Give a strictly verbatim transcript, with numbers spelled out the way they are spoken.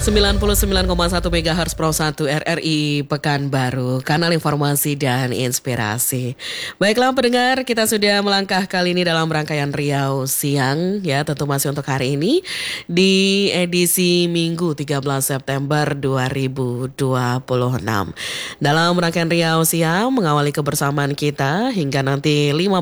sembilan puluh sembilan koma satu megahertz Pro satu R R I Pekanbaru, kanal informasi dan inspirasi. Baiklah pendengar, kita sudah melangkah kali ini dalam rangkaian Riau Siang ya, tentu masih untuk hari ini di edisi Minggu tiga belas September dua ribu dua puluh enam. Dalam rangkaian Riau Siang mengawali kebersamaan kita hingga nanti lima